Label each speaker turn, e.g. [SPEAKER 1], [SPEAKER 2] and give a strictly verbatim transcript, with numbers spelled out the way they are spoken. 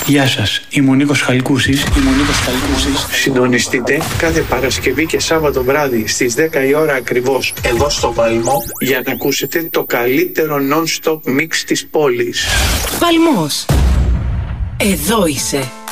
[SPEAKER 1] Γεια σας, είμαι ο Νίκος Χαλκούσης. Είμαι ο Νίκος Χαλκούσης.
[SPEAKER 2] Συντονιστείτε κάθε Παρασκευή και Σάββατο βράδυ στις δέκα η ώρα ακριβώς εδώ στο Παλμό για να ακούσετε το καλύτερο non-stop mix της πόλης.
[SPEAKER 3] Παλμός. Εδώ είσαι.